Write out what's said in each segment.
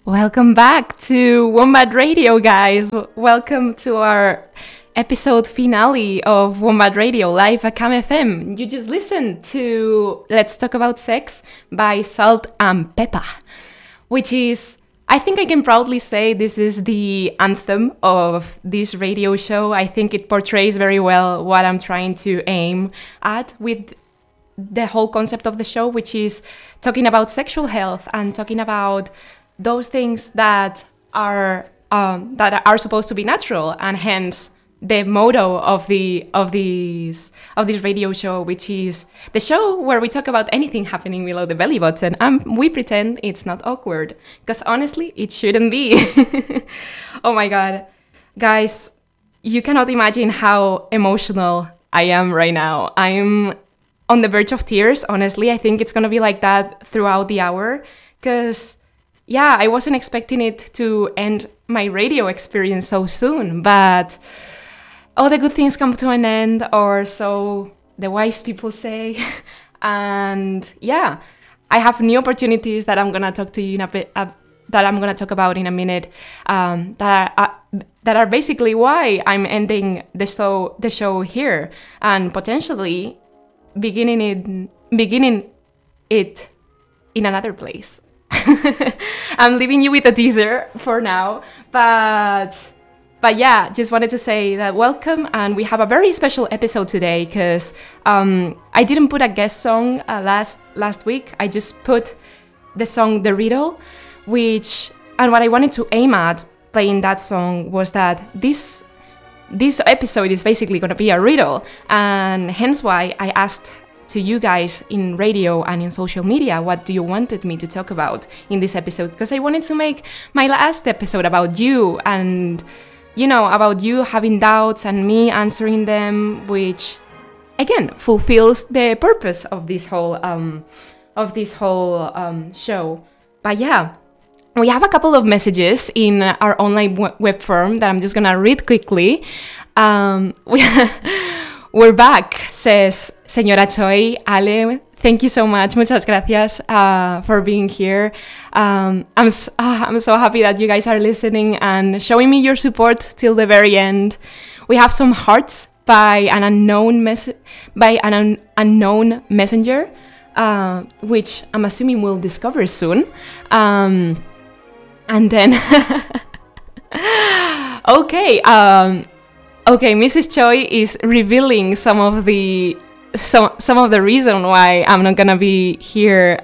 Welcome back to Wombat Radio, guys. Welcome to our episode finale of Wombat Radio live at Cam FM. You just listened to Let's Talk About Sex by Salt and Pepper, which is, I think I can proudly say this is the anthem of this radio show. I think it portrays very well what I'm trying to aim at with the whole concept of the show, which is talking about sexual health and talking about those things that are supposed to be natural, and hence the motto of this radio show, which is the show where we talk about anything happening below the belly button, and we pretend it's not awkward, because honestly, it shouldn't be. Oh my god, guys, you cannot imagine how emotional I am right now. I'm on the verge of tears. Honestly, I think it's gonna be like that throughout the hour, because yeah, I wasn't expecting it to end my radio experience so soon, but all the good things come to an end, or so the wise people say. And yeah, I have new opportunities that I'm gonna talk to you in a bit, that I'm gonna talk about in a minute, that are basically why I'm ending the show here, and potentially beginning it in another place. I'm leaving you with a teaser for now, but yeah, just wanted to say that welcome, and we have a very special episode today, because I didn't put a guest song last week. I just put the song The Riddle, and what I wanted to aim at playing that song was that this episode is basically going to be a riddle, and hence why I asked to you guys in radio and in social media, what do you wanted me to talk about in this episode? Because I wanted to make my last episode about you, and about you having doubts and me answering them, which again fulfills the purpose of this whole show. But yeah, we have a couple of messages in our online web form that I'm just gonna read quickly. We're back, says Señora Choi. Ale, thank you so much. Muchas gracias for being here. I'm so happy that you guys are listening and showing me your support till the very end. We have some hearts by an unknown messenger, which I'm assuming we'll discover soon. And then, okay. Okay, Mrs. Choi is revealing some of the reason why I'm not gonna be here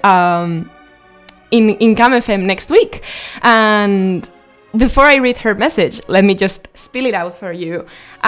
in Cam FM next week. And before I read her message, let me just spill it out for you.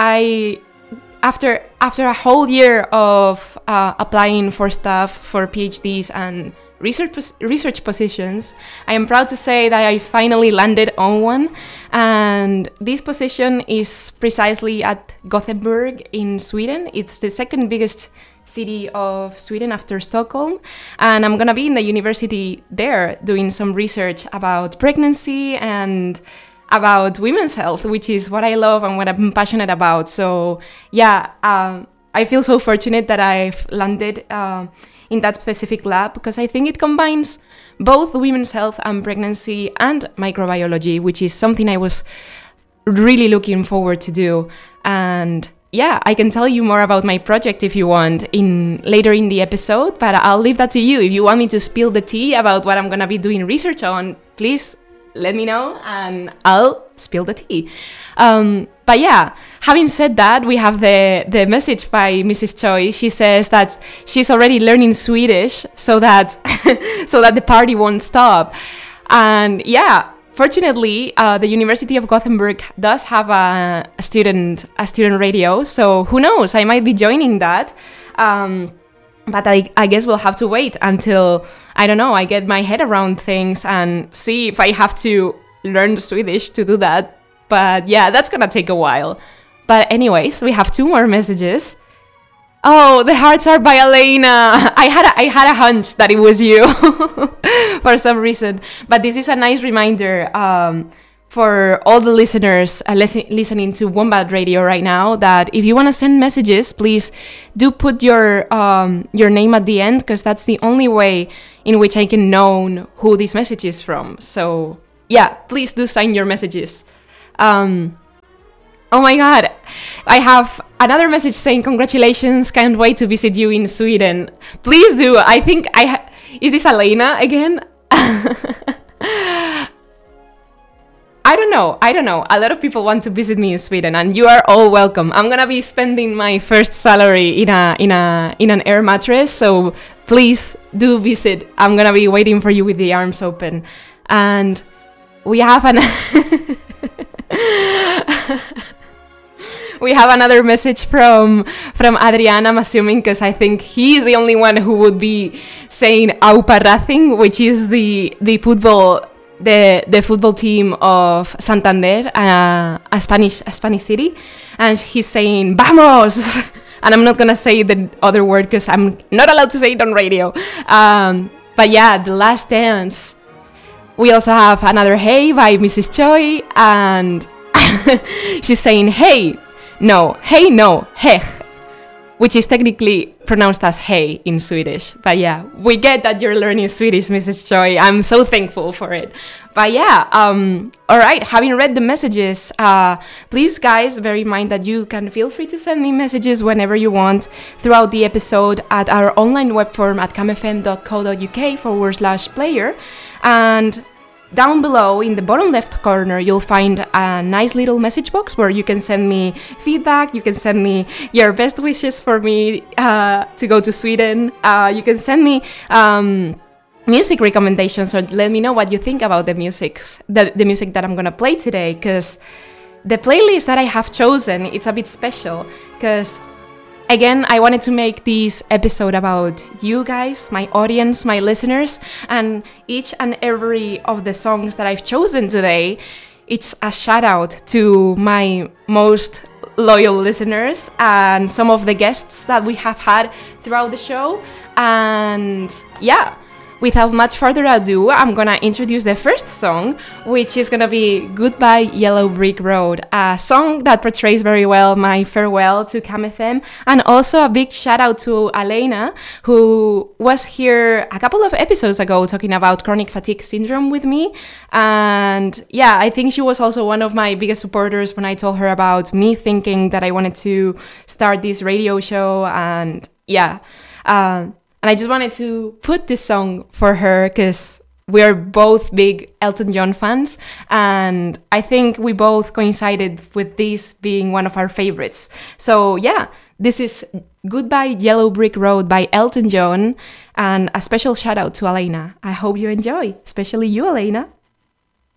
After a whole year of applying for stuff, for PhDs and research positions, I am proud to say that I finally landed on one, and this position is precisely at Gothenburg in Sweden. It's the second biggest city of Sweden after Stockholm, and I'm gonna be in the university there doing some research about pregnancy and about women's health, which is what I love and what I'm passionate about. So yeah, I feel so fortunate that I've landed in that specific lab, because I think it combines both women's health and pregnancy and microbiology, which is something I was really looking forward to do. And yeah, I can tell you more about my project if you want later in the episode, but I'll leave that to you. If you want me to spill the tea about what I'm gonna be doing research on, please let me know and I'll spill the tea. But yeah, having said that, we have the message by Mrs. Choi. She says that she's already learning Swedish so that the party won't stop. And yeah, fortunately, the University of Gothenburg does have a student radio. So who knows? I might be joining that. But I guess we'll have to wait until, I don't know, I get my head around things and see if I have to learn Swedish to do that. But yeah, that's gonna take a while. But anyways, we have two more messages. Oh, the hearts are by Elena. I had a hunch that it was you for some reason. But this is a nice reminder for all the listeners listening to Wombat Radio right now, that if you want to send messages, please do put your name at the end, because that's the only way in which I can know who this message is from. So yeah, please do sign your messages. Oh my god, I have another message saying congratulations, can't wait to visit you in Sweden. Please do. I think is this Elena again? I don't know. A lot of people want to visit me in Sweden, and you are all welcome. I'm gonna be spending my first salary in an air mattress, so please do visit. I'm gonna be waiting for you with the arms open. And we have we have another message from Adrian, I'm assuming, because I think he's the only one who would be saying AUPA Racing, which is the football team of Santander, a Spanish city, and he's saying "Vamos!" And I'm not gonna say the other word because I'm not allowed to say it on radio. But yeah, The Last Dance. We also have another "Hey" by Mrs. Choi, and she's saying hey no, hej, which is technically pronounced as hey in Swedish. But yeah, we get that you're learning Swedish, Mrs. Choi. I'm so thankful for it. But yeah, all right, having read the messages, please, guys, bear in mind that you can feel free to send me messages whenever you want throughout the episode at our online web form at camfm.co.uk/player. And down below in the bottom left corner, you'll find a nice little message box where you can send me feedback, you can send me your best wishes for me to go to Sweden, you can send me music recommendations, or let me know what you think about the music that I'm gonna play today, because the playlist that I have chosen, it's a bit special, because again, I wanted to make this episode about you guys, my audience, my listeners, and each and every of the songs that I've chosen today, it's a shout out to my most loyal listeners and some of the guests that we have had throughout the show. And yeah, without much further ado, I'm gonna introduce the first song, which is gonna be Goodbye Yellow Brick Road, a song that portrays very well my farewell to CamFM, and also a big shout out to Elena, who was here a couple of episodes ago talking about chronic fatigue syndrome with me. And yeah, I think she was also one of my biggest supporters when I told her about me thinking that I wanted to start this radio show. And yeah, and I just wanted to put this song for her because we are both big Elton John fans, and I think we both coincided with this being one of our favorites. So yeah, this is Goodbye Yellow Brick Road by Elton John, and a special shout out to Elena. I hope you enjoy, especially you, Elena.